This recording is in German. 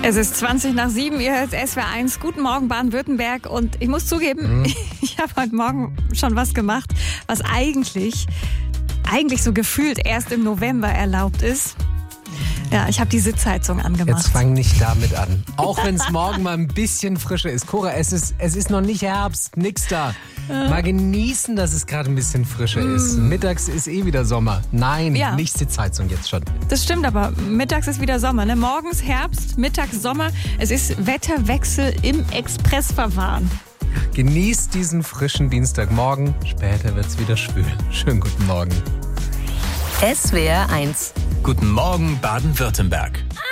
Es ist 20 nach 7, ihr hört SWR1. Guten Morgen Baden-Württemberg. Und ich muss zugeben, ich habe heute Morgen schon was gemacht, was eigentlich so gefühlt erst im November erlaubt ist. Ja, ich habe die Sitzheizung angemacht. Jetzt fang nicht damit an. Auch wenn es morgen mal ein bisschen frischer ist. Cora, es ist noch nicht Herbst, nix da. Mal genießen, dass es gerade ein bisschen frischer ist. Mittags ist wieder Sommer. Nein, Ja. nicht Sitzheizung jetzt schon. Das stimmt, aber mittags ist wieder Sommer. Ne? Morgens Herbst, mittags Sommer. Es ist Wetterwechsel im Expressverfahren. Genießt diesen frischen Dienstagmorgen. Später wird's wieder schwül. Schönen guten Morgen. SWR1. Guten Morgen Baden-Württemberg.